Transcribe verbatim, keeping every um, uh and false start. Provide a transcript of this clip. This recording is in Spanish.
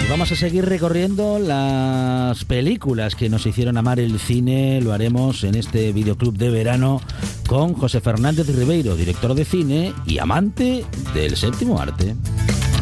Vamos a seguir recorriendo las películas que nos hicieron amar el cine. Lo haremos en este videoclub de verano con José Fernández Ribeiro, director de cine y amante del séptimo arte.